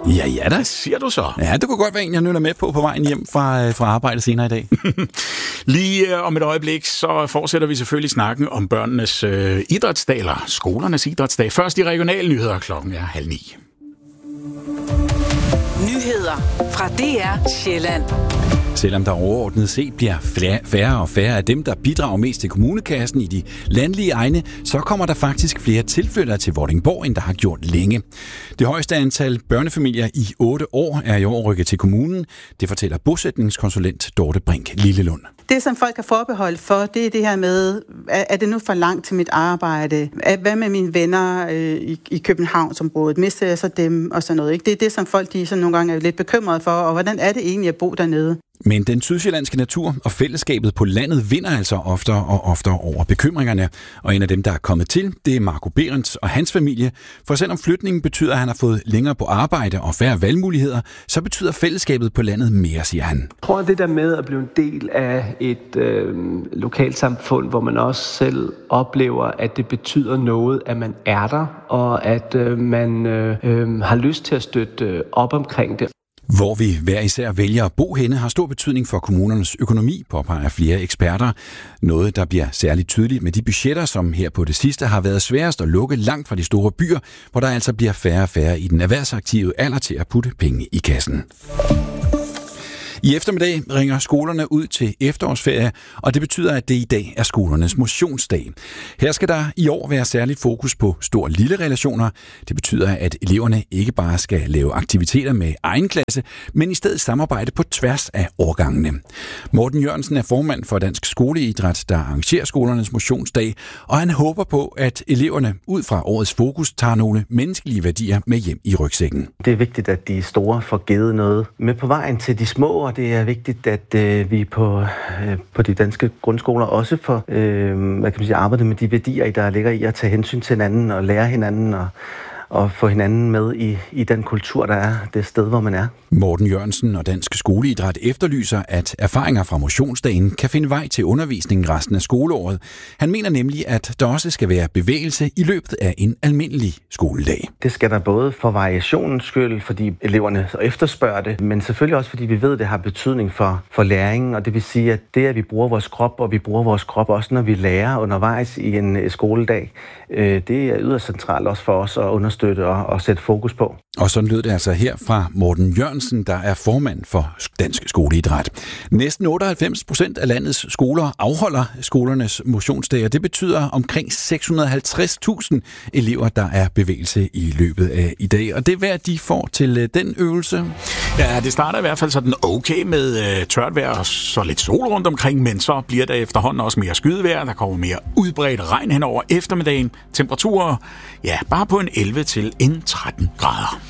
Ja da. Hvad siger du så? Ja, det kunne godt være en, jeg nynner med på vejen hjem fra arbejde senere i dag. Lige om et øjeblik, så fortsætter vi selvfølgelig snakken om børnenes idrætsdag, eller skolernes idrætsdag. Først de regionale nyheder, klokken er 8:30. Nyheder fra DR Sjælland. Selvom der overordnet set bliver færre og færre af dem, der bidrager mest til kommunekassen i de landlige egne, så kommer der faktisk flere tilflyttere til Vordingborg, end der har gjort længe. Det højeste antal børnefamilier i 8 år er i år rykket til kommunen. Det fortæller bosætningskonsulent Dorte Brink Lillelund. Det, som folk har forbehold for, det er det her med, er det nu for langt til mit arbejde? Hvad med mine venner i Københavnsområdet? Mister jeg så dem og sådan noget? Ikke? Det er det, som folk de sådan nogle gange er lidt bekymrede for, og hvordan er det egentlig at bo dernede? Men den sydsjællandske natur og fællesskabet på landet vinder altså oftere og oftere over bekymringerne. Og en af dem, der er kommet til, det er Marco Behrens og hans familie. For selvom flytningen betyder, at han har fået længere på arbejde og færre valgmuligheder, så betyder fællesskabet på landet mere, siger han. Jeg tror, det der med at blive en del af et lokalsamfund, hvor man også selv oplever, at det betyder noget, at man er der, og at man har lyst til at støtte op omkring det. Hvor vi hver især vælger at bo henne, har stor betydning for kommunernes økonomi, påpeger flere eksperter. Noget, der bliver særligt tydeligt med de budgetter, som her på det sidste har været sværest at lukke langt fra de store byer, hvor der altså bliver færre og færre i den erhvervsaktive alder til at putte penge i kassen. I eftermiddag ringer skolerne ud til efterårsferie, og det betyder, at det i dag er skolernes motionsdag. Her skal der i år være særligt fokus på stor-lille relationer. Det betyder, at eleverne ikke bare skal lave aktiviteter med egen klasse, men i stedet samarbejde på tværs af årgangene. Morten Jørgensen er formand for Dansk Skoleidræt, der arrangerer skolernes motionsdag, og han håber på, at eleverne ud fra årets fokus tager nogle menneskelige værdier med hjem i rygsækken. Det er vigtigt, at de store får givet noget med på vejen til de små, og det er vigtigt, at vi på de danske grundskoler også får arbejdet med de værdier, der ligger i at tage hensyn til hinanden og lære hinanden og få hinanden med i den kultur, der er det sted, hvor man er. Morten Jørgensen og Dansk Skoleidræt efterlyser, at erfaringer fra motionsdagen kan finde vej til undervisningen resten af skoleåret. Han mener nemlig, at der også skal være bevægelse i løbet af en almindelig skoledag. Det skal der både for variationens skyld, fordi eleverne efterspørger det, men selvfølgelig også, fordi vi ved, at det har betydning for læringen, og det vil sige, at det, at vi bruger vores krop, og vi bruger vores krop også, når vi lærer undervejs i en skoledag, det er yderst centralt også for os at understøtte og sætte fokus på. Og sådan lød det altså her fra Morten Jørgensen, der er formand for Dansk Skoleidræt. Næsten 98% af landets skoler afholder skolernes motionsdage, og det betyder omkring 650.000 elever, der er bevægelse i løbet af i dag. Og det er hvad de får til den øvelse. Ja, det starter i hvert fald sådan okay med tørt vejr og så lidt sol rundt omkring, men så bliver der efterhånden også mere skydevejr. Der kommer mere udbredt regn hen over eftermiddagen. Temperaturer, ja, bare på en 11 til en 13 grader.